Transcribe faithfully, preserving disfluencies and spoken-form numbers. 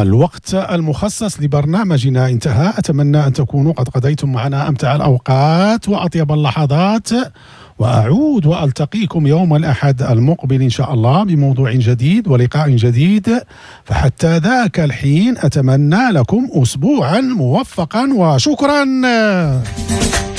الوقت المخصص لبرنامجنا انتهى. أتمنى أن تكونوا قد قضيتم معنا أمتع الأوقات وأطيب اللحظات، وأعود وألتقيكم يوم الأحد المقبل إن شاء الله بموضوع جديد ولقاء جديد. فحتى ذاك الحين أتمنى لكم أسبوعا موفقا، وشكرا.